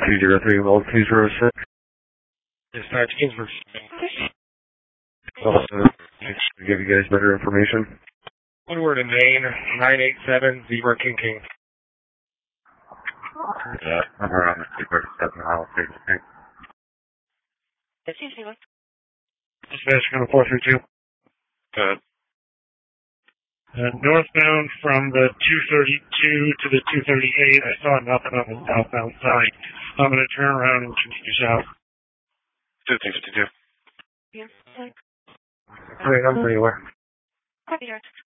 203 Old 206. Dispatch Kingsburg. Also, to give you guys better information. Woodward and Maine, 987 Zebra King King. Yeah, I'm around the 237 Highway 36. Dispatch County 432. Good. Northbound from the 232 to the 238, I saw nothing on the southbound side. I'm going to turn around and continue south. 252. Yeah. Alright, I'm where you are. Copy,